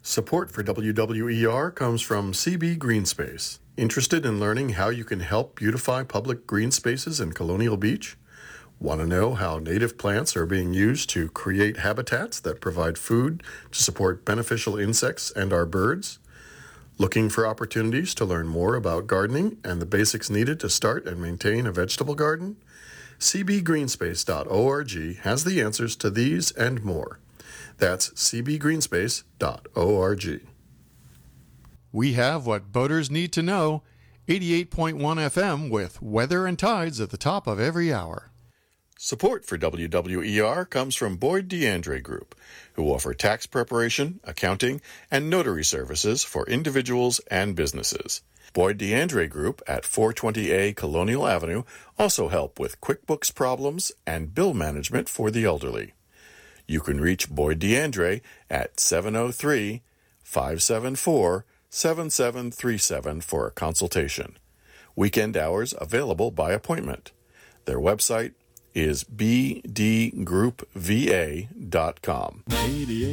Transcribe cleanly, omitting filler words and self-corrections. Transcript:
Support for WWER comes from CB Greenspace. Interested in learning how you can help beautify public green spaces in Colonial Beach? Want to know how native plants are being used to create habitats that provide food to support beneficial insects and our birds? Looking for opportunities to learn more about gardening and the basics needed to start and maintain a vegetable garden? cbgreenspace.org has the answers to these and more. That's cbgreenspace.org. We have what boaters need to know. 88.1 FM with weather and tides at the top of every hour. Support for WWER comes from Boyd DeAndre Group, who offer tax preparation, accounting, and notary services for individuals and businesses. Boyd DeAndre Group at 420A Colonial Avenue also help with QuickBooks problems and bill management for the elderly. You can reach Boyd DeAndre at 703-574-7737 for a consultation. Weekend hours available by appointment. Their website is bdgroupva.com.